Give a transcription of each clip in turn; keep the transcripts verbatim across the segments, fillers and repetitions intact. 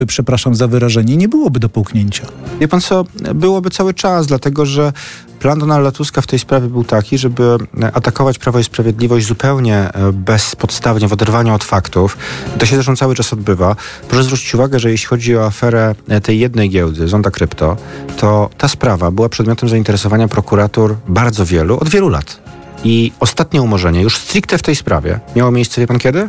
przepraszam za wyrażenie, nie byłoby do połknięcia. Wie pan co, byłoby cały czas, dlatego że plan Donalda Tuska w tej sprawie był taki, żeby atakować Prawo i Sprawiedliwość zupełnie bezpodstawnie, w oderwaniu od faktów. To się zresztą cały czas odbywa. Proszę zwrócić uwagę, że jeśli chodzi o aferę tej jednej giełdy, Zonda Krypto, to ta sprawa była przedmiotem zainteresowania prokuratur bardzo wielu, od wielu lat. I ostatnie umorzenie, już stricte w tej sprawie, miało miejsce, wie pan kiedy?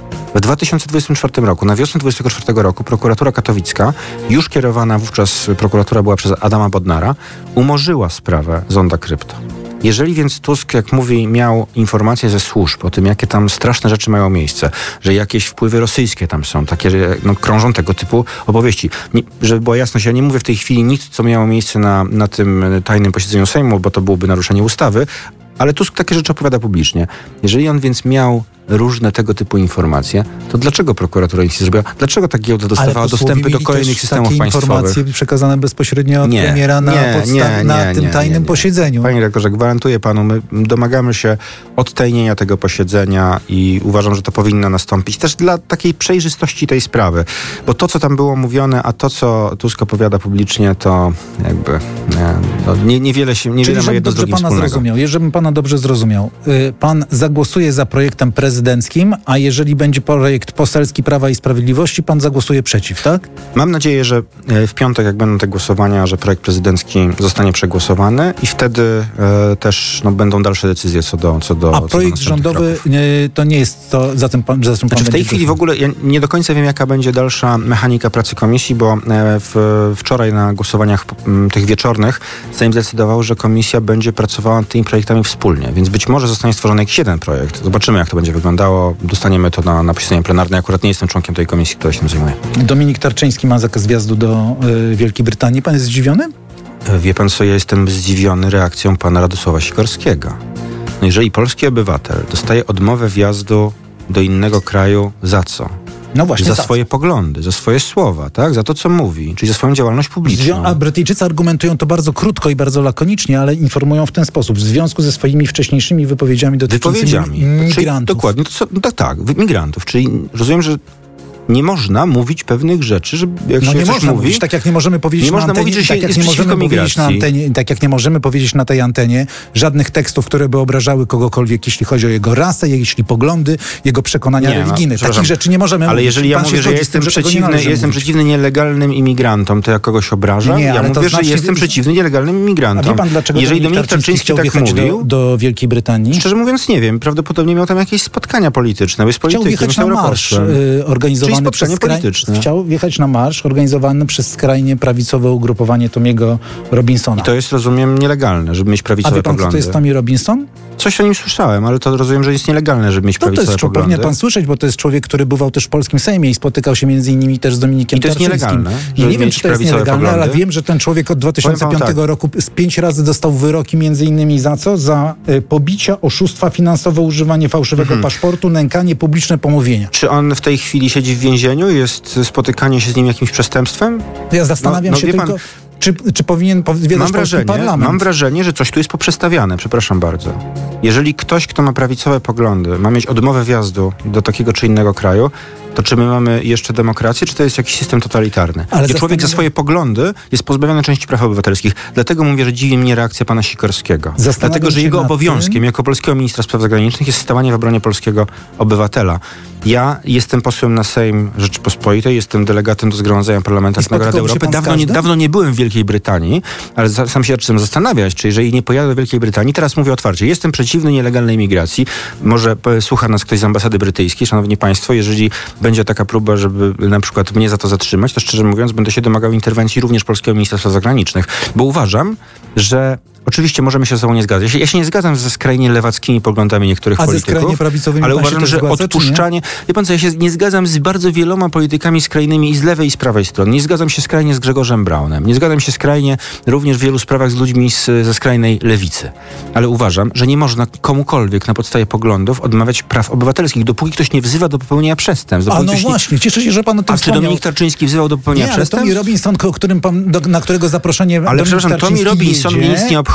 W dwa tysiące dwudziestym czwartym roku, na wiosnę dwudziestego czwartego roku, prokuratura katowicka, już kierowana wówczas prokuratura była przez Adama Bodnara, umorzyła sprawę Zonda Krypto. Jeżeli więc Tusk, jak mówi, miał informacje ze służb o tym, jakie tam straszne rzeczy mają miejsce, że jakieś wpływy rosyjskie tam są, takie, no, krążą tego typu opowieści. Nie, żeby była jasność, ja nie mówię w tej chwili nic, co miało miejsce na, na tym tajnym posiedzeniu Sejmu, bo to byłoby naruszenie ustawy, ale Tusk takie rzeczy opowiada publicznie. Jeżeli on więc miał różne tego typu informacje, to dlaczego prokuratura nic nie zrobiła? Dlaczego ta giełda dostawała dostępy do kolejnych systemów państwowych? Informacje przekazane bezpośrednio od nie, premiera na, nie, podstaw- nie, nie, na tym nie, tajnym nie, nie. posiedzeniu. Panie rektorze, gwarantuję panu, my domagamy się odtajnienia tego posiedzenia i uważam, że to powinno nastąpić też dla takiej przejrzystości tej sprawy. Bo to, co tam było mówione, a to, co Tusk opowiada publicznie, to jakby nie, no, nie, niewiele się, niewiele ma jedno z drugim pana wspólnego. Zrozumiał, żebym pana dobrze zrozumiał. Pan zagłosuje za projektem prezydenckim, a jeżeli będzie projekt poselski Prawa i Sprawiedliwości, pan zagłosuje przeciw, tak? Mam nadzieję, że w piątek, jak będą te głosowania, że projekt prezydencki zostanie przegłosowany i wtedy e, też no, będą dalsze decyzje co do co do A projekt do rządowy e, to nie jest to, za tym pan, za tym pan znaczy, w tej chwili głosował. w ogóle ja nie do końca wiem, jaka będzie dalsza mechanika pracy komisji, bo e, w, wczoraj na głosowaniach m, tych wieczornych Sejm zdecydował, że komisja będzie pracowała nad tymi projektami wspólnie, więc być może zostanie stworzony jakiś jeden projekt. Zobaczymy, jak to będzie wyglądało. Dostaniemy to na, na posiedzenie plenarne. Akurat nie jestem członkiem tej komisji, która się tym zajmuje. Dominik Tarczyński ma zakaz wjazdu do y, Wielkiej Brytanii. Pan jest zdziwiony? Wie pan co, ja jestem zdziwiony reakcją pana Radosława Sikorskiego. No jeżeli polski obywatel dostaje odmowę wjazdu do innego kraju, za co? No właśnie. Za tak. swoje poglądy, za swoje słowa, tak? Za to, co mówi, czyli za swoją działalność publiczną. A Brytyjczycy argumentują to bardzo krótko i bardzo lakonicznie, ale informują w ten sposób. W związku ze swoimi wcześniejszymi wypowiedziami dotyczącymi Wypowiedziami. migrantów. Czyli, dokładnie. To co, no tak, tak, migrantów. Czyli rozumiem, że nie można mówić pewnych rzeczy, że jak no się nie coś można mówi, mówić, tak jak nie możemy powiedzieć nie na można antenie, mówić, że się tak jak jest nie możemy przeciwko powiedzieć na migracji. antenie, tak jak nie możemy powiedzieć na tej antenie żadnych tekstów, które by obrażały kogokolwiek, jeśli chodzi o jego rasę, jeśli poglądy, jego przekonania Nie, no, religijne. Takich przepraszam, rzeczy nie możemy ale mówić. jeżeli ja Pan się mówię, że zgodzi z jestem tym, że tego nie przeciwny, należy jestem mówić. przeciwny nielegalnym imigrantom, to ja kogoś obrażam? Nie, ja ale to mówię, znaczy- że jestem przeciwny nielegalnym A imigrantom. wie pan, dlaczego jeżeli Dominik Dominik Tarczyński chciał tak wjechać mówił, do, do Wielkiej Brytanii? szczerze mówiąc nie wiem, prawdopodobnie miał tam jakieś spotkania polityczne, jest Chciał politykiem, wjechać na jest marsz europosłem. y, organizowany Czyli przez spotkanie skraj... polityczne. Chciał wjechać na marsz organizowany przez skrajnie prawicowe ugrupowanie Tomiego Robinsona. I to jest, rozumiem, nielegalne, żeby mieć A prawicowe wie pan, poglądy. kto to jest Tommy Robinson? Coś o nim słyszałem, ale to rozumiem, że jest nielegalne, żeby mieć To, to prawicowe jest, poglądy. powinien pan słyszeć, bo to jest człowiek, który bywał też w polskim Sejmie i spotykał się między innymi też z Dominikiem I to jest Tarczyńskim. nielegalne, Ja żeby nie wiem, mieć czy to jest prawicowe nielegalne, poglądy? ale wiem, że ten człowiek od dwa tysiące piątego Powiem panu tak. roku z pięć razy dostał wyroki między innymi za co? Za y, pobicia, oszustwa finansowe, używanie fałszywego Mhm. paszportu, nękanie, publiczne pomówienia. Czy on w tej chwili siedzi w więzieniu? Jest spotykanie się z nim jakimś przestępstwem? Ja zastanawiam No, no się wie tylko, pan, czy, czy powinien odwiedzać Mam polski wrażenie, parlament. mam wrażenie, że coś tu jest poprzestawiane, przepraszam bardzo. Jeżeli ktoś, kto ma prawicowe poglądy, ma mieć odmowę wjazdu do takiego czy innego kraju, to czy my mamy jeszcze demokrację, czy to jest jakiś system totalitarny? Ale Gdzie człowiek za zastanawiam- swoje poglądy jest pozbawiony części praw obywatelskich. Dlatego mówię, że dziwi mnie reakcja pana Sikorskiego. Zastanawiam Dlatego, że się jego nad obowiązkiem tym- jako polskiego ministra spraw zagranicznych jest stawanie w obronie polskiego obywatela. Ja jestem posłem na Sejm Rzeczypospolitej, jestem delegatem do Zgromadzenia Parlamentarnego Rady spotykałby się Europy. pan z Dawno nie, każdym? dawno nie byłem w Wielkiej Brytanii, ale za, sam się zacząłem zastanawiać, czy jeżeli nie pojadę do Wielkiej Brytanii, teraz mówię otwarcie, jestem przeciwny nielegalnej migracji. Może e, słucha nas ktoś z ambasady brytyjskiej, szanowni państwo, jeżeli będzie taka próba, żeby na przykład mnie za to zatrzymać, to szczerze mówiąc będę się domagał interwencji również polskiego ministra spraw zagranicznych, bo uważam, że oczywiście możemy się ze sobą nie zgadzać. Ja się, ja się nie zgadzam ze skrajnie lewackimi poglądami niektórych A ze polityków, skrajnie prawicowymi ale pan się uważam, też że zgadza, czy nie? odpuszczanie... Wie pan co, ja się nie zgadzam z bardzo wieloma politykami skrajnymi i z lewej i z prawej strony. Nie zgadzam się skrajnie z Grzegorzem Braunem. Nie zgadzam się skrajnie również w wielu sprawach z ludźmi z, ze skrajnej lewicy. Ale uważam, że nie można komukolwiek na podstawie poglądów odmawiać praw obywatelskich, dopóki ktoś nie wzywa do popełnienia przestępstw. A Dopóki no ktoś nie... właśnie, cieszę się, że pan o tym A czy wspomniał. Dominik Tarczyński wzywał do popełnienia Nie, ale przestępstw? Tommy Robinson, o którym pan, do, na którego zaproszenie Ale Dominik przepraszam, Tommy Tarczyński Robinson jedzie, mnie nic nie obchodzi.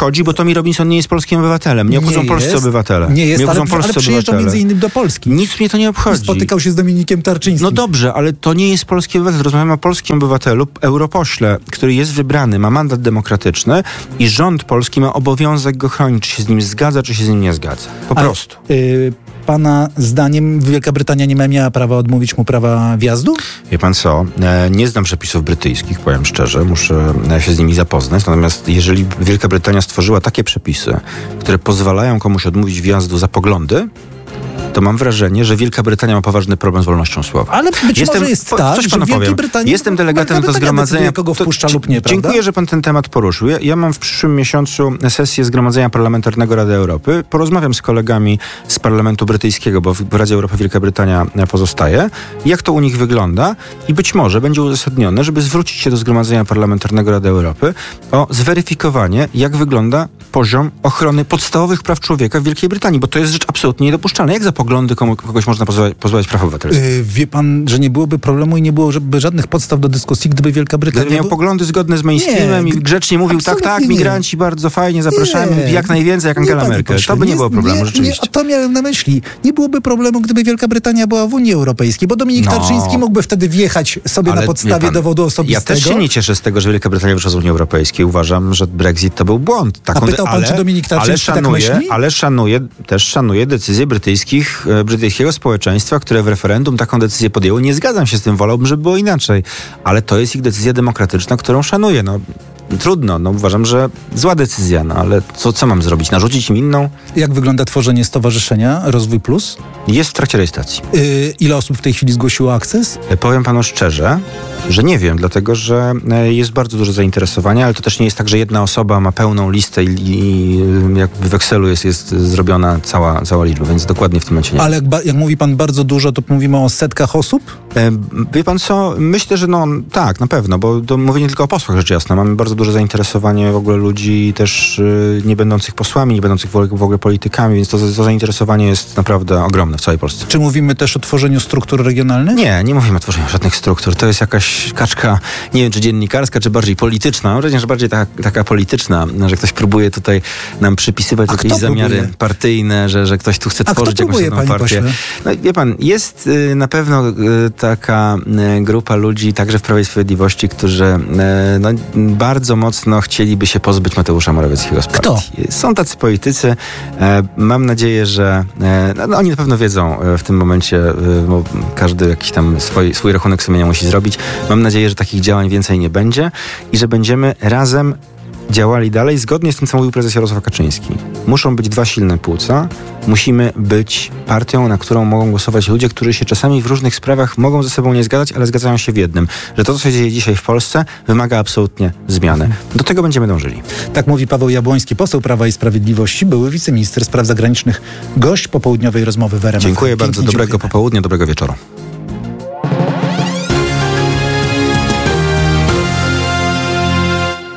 obchodzi, bo Tommy Robinson nie jest polskim obywatelem. Nie obchodzą Nie polscy jest. obywatele. Nie jest, mnie ale, obchodzą ale polscy przyjeżdżał obywatele. między innymi do Polski. Nic mnie to nie obchodzi. Spotykał się z Dominikiem Tarczyńskim. No dobrze, ale to nie jest polski obywatel. Rozmawiamy o polskim obywatelu, europośle, który jest wybrany, ma mandat demokratyczny i rząd polski ma obowiązek go chronić. Czy się z nim zgadza, czy się z nim nie zgadza. Po ale, prostu. Y, pana zdaniem Wielka Brytania nie miała prawa odmówić mu prawa wjazdu? Wie pan co, e, nie znam przepisów brytyjskich, powiem szczerze, muszę się z nimi zapoznać, natomiast jeżeli Wielka Brytania stworzyła takie przepisy, które pozwalają komuś odmówić wjazdu za poglądy, to mam wrażenie, że Wielka Brytania ma poważny problem z wolnością słowa. Ale być Jestem, może jest po, tak, coś że panu w Wielkiej powiem. Brytanii Jestem delegatem do zgromadzenia. Kogo wpuszcza to, lub nie, dziękuję, prawda? że pan ten temat poruszył. Ja, ja mam w przyszłym miesiącu sesję Zgromadzenia Parlamentarnego Rady Europy. Porozmawiam z kolegami z Parlamentu Brytyjskiego, bo w Radzie Europy Wielka Brytania pozostaje. Jak to u nich wygląda i być może będzie uzasadnione, żeby zwrócić się do Zgromadzenia Parlamentarnego Rady Europy o zweryfikowanie, jak wygląda poziom ochrony podstawowych praw człowieka w Wielkiej Brytanii, bo to jest rzecz absolutnie niedopuszczalna. Jak za poglądy komu, kogoś można pozwalać, pozwalać praw obywatelskich? Yy, wie pan, że nie byłoby problemu i nie byłoby żadnych podstaw do dyskusji, gdyby Wielka Brytania... Gdyby miał by... poglądy zgodne z mainstreamem nie, i grzecznie mówił, tak, tak, nie. migranci bardzo fajnie, zapraszamy nie. jak najwięcej, jak Angela nie, Merkel. Pośle, To by nie, nie było problemu, nie, rzeczywiście. Nie, to miałem na myśli. Nie byłoby problemu, gdyby Wielka Brytania była w Unii Europejskiej, bo Dominik No. Tarczyński mógłby wtedy wjechać sobie Ale na wie podstawie pan, dowodu Ja osobistego. też się nie cieszę z tego, że Wielka Brytania wyszła z Unii Europejskiej. Uważam, że Brexit to był błąd. Taką, A pytał pan, ale, czy Dominik Tarczyński ale szanuję, tak myśli? Ale szanuję, też szanuję decyzje brytyjskich, e, brytyjskiego społeczeństwa, które w referendum taką decyzję podjęło. Nie zgadzam się z tym, wolałbym, żeby było inaczej. Ale to jest ich decyzja demokratyczna, którą szanuję. No, trudno, no uważam, że zła decyzja, no ale co, co mam zrobić? Narzucić im inną? Jak wygląda tworzenie stowarzyszenia Rozwój Plus? Jest w trakcie rejestracji. Yy, ile osób w tej chwili zgłosiło akces? Powiem panu szczerze, że nie wiem, dlatego że jest bardzo duże zainteresowanie, ale to też nie jest tak, że jedna osoba ma pełną listę i, i jakby w Excelu jest, jest zrobiona cała, cała liczba, więc dokładnie w tym momencie nie. Ale jak, ba- jak mówi pan bardzo dużo, to mówimy o setkach osób? E, wie pan co, myślę, że no tak, na pewno, bo to mówię nie tylko o posłach, rzecz jasna. Mamy bardzo duże zainteresowanie w ogóle ludzi też y, nie będących posłami, nie będących w ogóle, w ogóle politykami, więc to, to zainteresowanie jest naprawdę ogromne w całej Polsce. Czy mówimy też o tworzeniu struktur regionalnych? Nie, nie mówimy o tworzeniu żadnych struktur. To jest jakaś kaczka, nie wiem, czy dziennikarska, czy bardziej polityczna. Mam wrażenie, że bardziej taka, taka polityczna, że ktoś próbuje tutaj nam przypisywać A jakieś kto zamiary próbuje? partyjne, że, że ktoś tu chce A tworzyć kto jakąś próbuje, jedną panie partię. pośle? No, wie pan, jest y, na pewno y, taka y, grupa ludzi, także w Prawie i Sprawiedliwości, którzy y, no, bardzo mocno chcieliby się pozbyć Mateusza Morawieckiego z partii. Kto? Są tacy politycy. E, mam nadzieję, że e, no, no, oni na pewno wiedzą e, w tym momencie, e, bo każdy jakiś tam swój, swój rachunek sumienia musi zrobić. Mam nadzieję, że takich działań więcej nie będzie i że będziemy razem działali dalej, zgodnie z tym, co mówił prezes Jarosław Kaczyński. Muszą być dwa silne płuca. Musimy być partią, na którą mogą głosować ludzie, którzy się czasami w różnych sprawach mogą ze sobą nie zgadzać, ale zgadzają się w jednym, że to, co się dzieje dzisiaj w Polsce, wymaga absolutnie zmiany. Do tego będziemy dążyli. Tak mówi Paweł Jabłoński, poseł Prawa i Sprawiedliwości, były wiceminister spraw zagranicznych, gość popołudniowej rozmowy w R M F. Dziękuję bardzo. Pięknie Dobrego dziękujemy. popołudnia, dobrego wieczoru.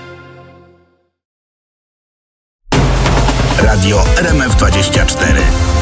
Radio R M F dwadzieścia cztery.